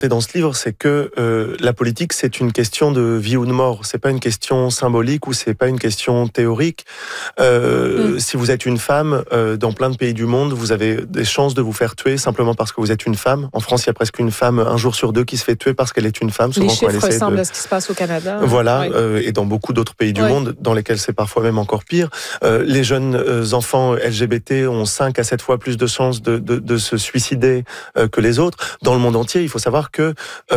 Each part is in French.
Dans ce livre, c'est que la politique, c'est une question de vie ou de mort. C'est pas une question symbolique ou c'est pas une question théorique. Si vous êtes une femme, dans plein de pays du monde, vous avez des chances de vous faire tuer simplement parce que vous êtes une femme. En France, il y a presque une femme, un jour sur deux, qui se fait tuer parce qu'elle est une femme. Les chiffres ressemblent à ce qui se passe au Canada. Voilà, et dans beaucoup d'autres pays du monde, dans lesquels c'est parfois même encore pire. Les jeunes enfants LGBT ont 5 à 7 fois plus de chances de se suicider que les autres. Dans le monde entier, il faut savoir que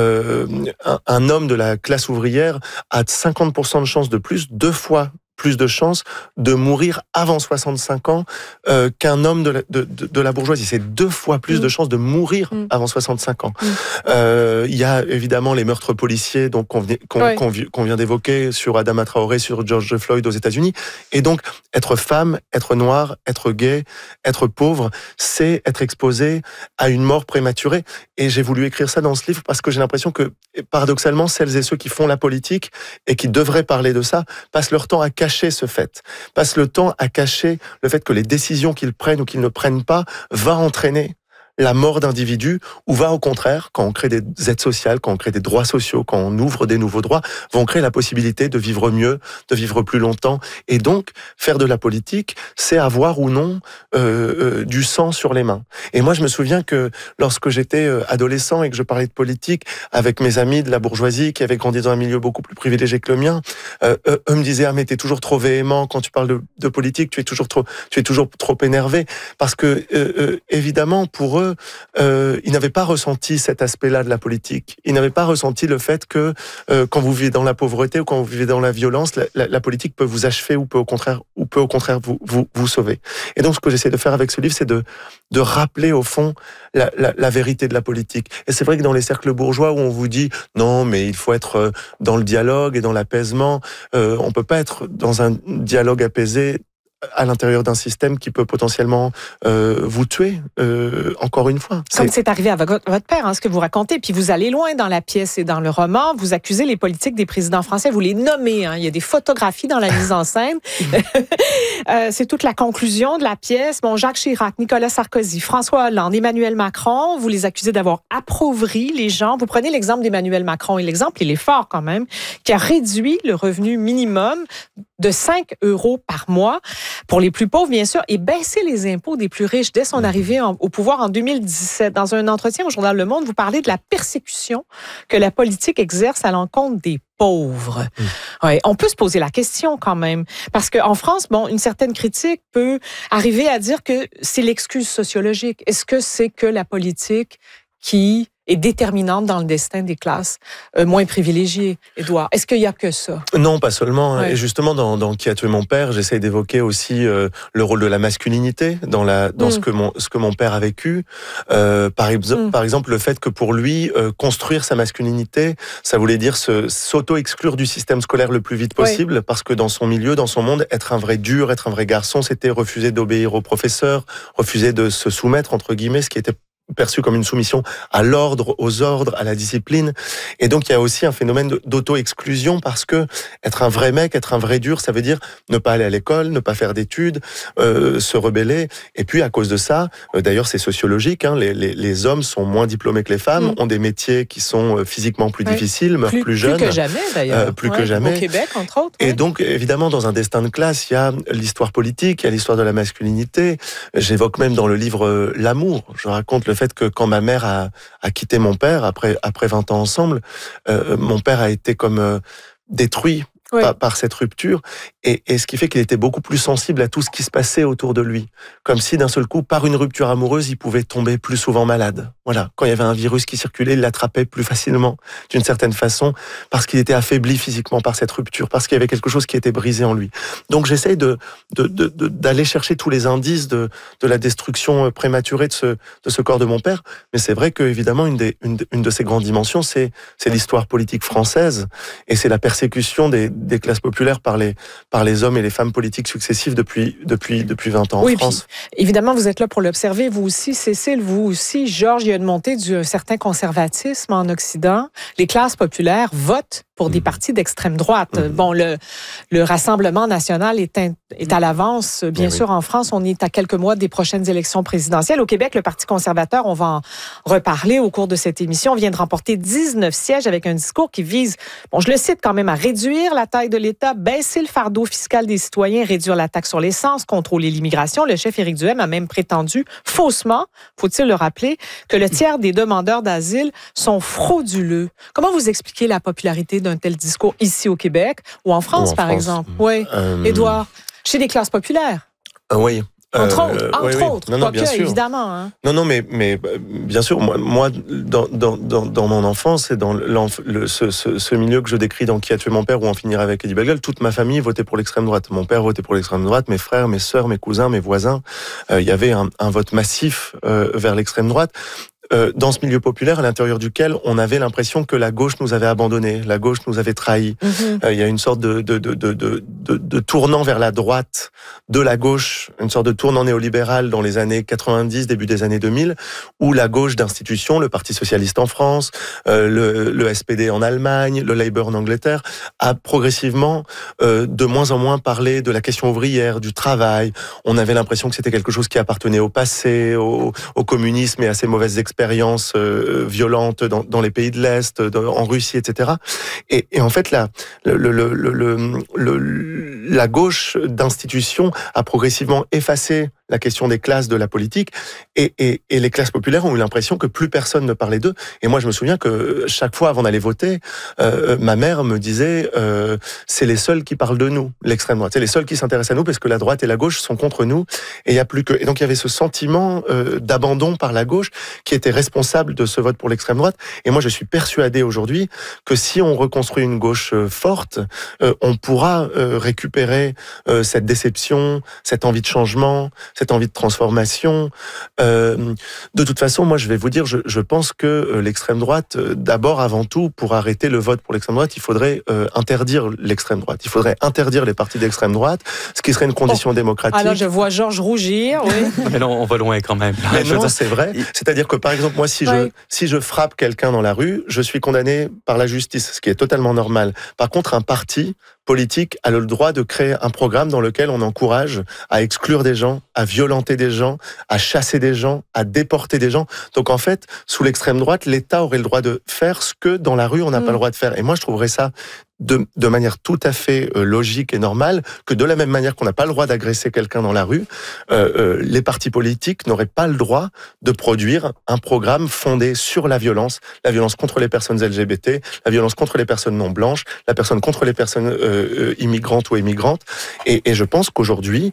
un homme de la classe ouvrière a 50% de chances de plus, 2 fois plus de chances de mourir avant 65 ans qu'un homme de la bourgeoisie. C'est 2 fois plus de chances de mourir avant 65 ans. Il y a évidemment les meurtres policiers donc qu'on vient d'évoquer sur Adama Traoré, sur George Floyd aux États-Unis. Et donc, être femme, être noire, être gay, être pauvre, c'est être exposé à une mort prématurée. Et j'ai voulu écrire ça dans ce livre parce que j'ai l'impression que, paradoxalement, celles et ceux qui font la politique et qui devraient parler de ça passent leur temps à cacher ce fait, passent le temps à cacher le fait que les décisions qu'ils prennent ou qu'ils ne prennent pas va entraîner la mort d'individus, ou va au contraire, quand on crée des aides sociales, quand on crée des droits sociaux, quand on ouvre des nouveaux droits, vont créer la possibilité de vivre mieux, de vivre plus longtemps. Et donc, faire de la politique, c'est avoir ou non du sang sur les mains. Et moi, je me souviens que lorsque j'étais adolescent et que je parlais de politique avec mes amis de la bourgeoisie qui avaient grandi dans un milieu beaucoup plus privilégié que le mien, eux me disaient « Ah, mais t'es toujours trop véhément quand tu parles de politique, tu es toujours trop énervé. » Parce que, évidemment, pour eux, ils n'avaient pas ressenti cet aspect-là de la politique. Ils n'avaient pas ressenti le fait que quand vous vivez dans la pauvreté ou quand vous vivez dans la violence, la politique peut vous achever ou peut au contraire vous sauver. Et donc, ce que j'essaie de faire avec ce livre, c'est de rappeler au fond la vérité de la politique. Et c'est vrai que dans les cercles bourgeois où on vous dit non, mais il faut être dans le dialogue et dans l'apaisement, on peut pas être dans un dialogue apaisé à l'intérieur d'un système qui peut potentiellement vous tuer, encore une fois. Comme c'est arrivé à votre père, ce que vous racontez, puis vous allez loin dans la pièce et dans le roman, vous accusez les politiques des présidents français, vous les nommez, il y a des photographies dans la mise en scène. C'est toute la conclusion de la pièce. Bon, Jacques Chirac, Nicolas Sarkozy, François Hollande, Emmanuel Macron, vous les accusez d'avoir appauvri les gens. Vous prenez l'exemple d'Emmanuel Macron, et l'exemple, il est fort quand même, qui a réduit le revenu minimum de 5 € par mois pour les plus pauvres, bien sûr, et baisser les impôts des plus riches dès son arrivée au pouvoir en 2017. Dans un entretien au journal Le Monde, vous parlez de la persécution que la politique exerce à l'encontre des pauvres. Ouais, on peut se poser la question quand même, parce qu'en France, bon, une certaine critique peut arriver à dire que c'est l'excuse sociologique. Est-ce que c'est que la politique qui est déterminante dans le destin des classes moins privilégiées, Édouard? Est-ce qu'il y a que ça? Non, pas seulement. Ouais. Et justement, dans Qui a tué mon père, j'essaie d'évoquer aussi le rôle de la masculinité dans ce que mon père a vécu. Par exemple, le fait que pour lui, construire sa masculinité, ça voulait dire s'auto-exclure du système scolaire le plus vite possible, parce que dans son milieu, dans son monde, être un vrai dur, être un vrai garçon, c'était refuser d'obéir au professeur, refuser de se soumettre, entre guillemets, ce qui était perçu comme une soumission à l'ordre, aux ordres, à la discipline. Et donc, il y a aussi un phénomène d'auto-exclusion parce que être un vrai mec, être un vrai dur, ça veut dire ne pas aller à l'école, ne pas faire d'études, se rebeller. Et puis, à cause de ça, d'ailleurs, c'est sociologique, les hommes sont moins diplômés que les femmes, ont des métiers qui sont physiquement plus difficiles, meurent plus jeunes. Plus que jamais, d'ailleurs. Plus que jamais. Au Québec, entre autres. Et donc, évidemment, dans un destin de classe, il y a l'histoire politique, il y a l'histoire de la masculinité. J'évoque même dans le livre l'amour. Je raconte le fait que quand ma mère a quitté mon père, après 20 ans ensemble, mon père a été comme détruit par cette rupture, et ce qui fait qu'il était beaucoup plus sensible à tout ce qui se passait autour de lui. Comme si d'un seul coup, par une rupture amoureuse, il pouvait tomber plus souvent malade. Voilà. Quand il y avait un virus qui circulait, il l'attrapait plus facilement, d'une certaine façon, parce qu'il était affaibli physiquement par cette rupture, parce qu'il y avait quelque chose qui était brisé en lui. Donc j'essaye d'aller chercher tous les indices de la destruction prématurée de ce corps de mon père, mais c'est vrai que évidemment une de ses grandes dimensions, c'est l'histoire politique française, et c'est la persécution des classes populaires par les hommes et les femmes politiques successifs depuis 20 ans en France. Puis, évidemment, vous êtes là pour l'observer, vous aussi, Cécile, vous aussi, Georges, il y a une montée d'un certain conservatisme en Occident. Les classes populaires votent pour des partis d'extrême droite. Bon, le Rassemblement national est à l'avance. Bien sûr, en France, on est à quelques mois des prochaines élections présidentielles. Au Québec, le Parti conservateur, on va en reparler au cours de cette émission, vient de remporter 19 sièges avec un discours qui vise, bon, je le cite quand même, à réduire la taille de l'État, baisser le fardeau fiscal des citoyens, réduire la taxe sur l'essence, contrôler l'immigration. Le chef Éric Duhem a même prétendu, faussement, faut-il le rappeler, que le tiers des demandeurs d'asile sont frauduleux. Comment vous expliquez la popularité d'un tel discours ici au Québec ou en France, par exemple? Oui, Édouard, chez les classes populaires. Oui. Entre autres, non, bien sûr. Évidemment. Hein. Non, mais bien sûr, moi dans mon enfance et dans ce milieu que je décris dans Qui a tué mon père ou En finir avec Eddie Bagel, toute ma famille votait pour l'extrême droite. Mon père votait pour l'extrême droite, mes frères, mes sœurs, mes cousins, mes voisins. Il y avait un vote massif vers l'extrême droite. Dans ce milieu populaire à l'intérieur duquel on avait l'impression que la gauche nous avait abandonnés, la gauche nous avait trahis. Il y a une sorte de tournant vers la droite de la gauche, une sorte de tournant néolibéral dans les années 90, début des années 2000, où la gauche d'institution, le Parti socialiste en France, le SPD en Allemagne, le Labour en Angleterre, a progressivement de moins en moins parlé de la question ouvrière, du travail. On avait l'impression que c'était quelque chose qui appartenait au passé, au communisme et à ses mauvaises expériences violentes dans les pays de l'Est, en Russie, etc. Et en fait, la gauche d'institution a progressivement effacé la question des classes de la politique et les classes populaires ont eu l'impression que plus personne ne parlait d'eux. Et moi, je me souviens que chaque fois avant d'aller voter, ma mère me disait c'est les seuls qui parlent de nous, l'extrême droite. C'est les seuls qui s'intéressent à nous parce que la droite et la gauche sont contre nous. Et il y a plus que. Et donc il y avait ce sentiment d'abandon par la gauche qui était responsable de ce vote pour l'extrême droite. Et moi, je suis persuadé aujourd'hui que si on reconstruit une gauche forte, on pourra récupérer cette déception, cette envie de changement, cette envie de transformation. De toute façon, moi, je vais vous dire, je pense que l'extrême droite, d'abord, avant tout, pour arrêter le vote pour l'extrême droite, il faudrait interdire l'extrême droite. Il faudrait interdire les partis d'extrême droite, ce qui serait une condition démocratique. Alors, je vois Georges rougir, oui. Mais non, on va loin quand même. Mais non, c'est vrai. C'est-à-dire que, par exemple, moi, si je frappe quelqu'un dans la rue, je suis condamné par la justice, ce qui est totalement normal. Par contre, un parti politique a le droit de créer un programme dans lequel on encourage à exclure des gens, à violenter des gens, à chasser des gens, à déporter des gens. Donc en fait, sous l'extrême droite, l'État aurait le droit de faire ce que dans la rue, on n'a pas le droit de faire. Et moi, je trouverais ça de manière tout à fait logique et normale, que de la même manière qu'on n'a pas le droit d'agresser quelqu'un dans la rue, les partis politiques n'auraient pas le droit de produire un programme fondé sur la violence contre les personnes LGBT, la violence contre les personnes non blanches, la personne contre les personnes immigrantes ou émigrantes. Et je pense qu'aujourd'hui,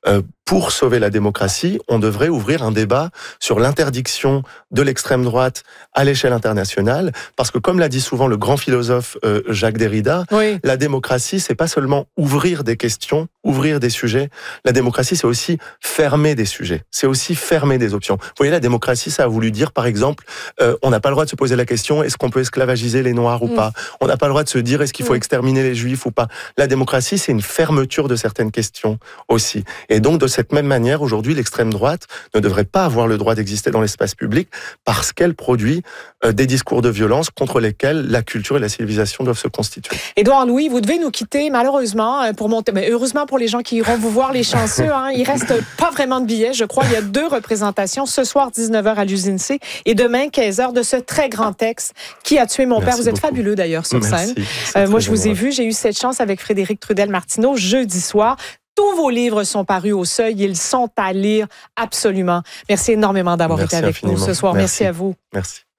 pour sauver la démocratie, on devrait ouvrir un débat sur l'interdiction de l'extrême droite à l'échelle internationale, parce que comme l'a dit souvent le grand philosophe Jacques Derrida, la démocratie, c'est pas seulement ouvrir des questions, ouvrir des sujets. La démocratie, c'est aussi fermer des sujets. C'est aussi fermer des options. Vous voyez, la démocratie, ça a voulu dire, par exemple, on n'a pas le droit de se poser la question, est-ce qu'on peut esclavagiser les Noirs ou pas? On n'a pas le droit de se dire, est-ce qu'il faut exterminer les Juifs ou pas? La démocratie, c'est une fermeture de certaines questions aussi. Et donc, de cette même manière, aujourd'hui, l'extrême droite ne devrait pas avoir le droit d'exister dans l'espace public parce qu'elle produit des discours de violence contre lesquels la culture et la civilisation doivent se constituer. Édouard Louis, vous devez nous quitter malheureusement pour monter. Mais heureusement pour les gens qui iront vous voir, les chanceux. Il reste pas vraiment de billets. Je crois qu'il y a 2 représentations. Ce soir, 19h à l'usine C et demain, 15h de ce très grand texte Qui a tué mon père. Vous êtes fabuleux d'ailleurs sur scène. Moi, je vous ai vu. J'ai eu cette chance avec Frédéric Trudel-Martineau jeudi soir. Tous vos livres sont parus au Seuil. Ils sont à lire absolument. Merci énormément d'avoir été avec nous ce soir. Merci à vous. Merci.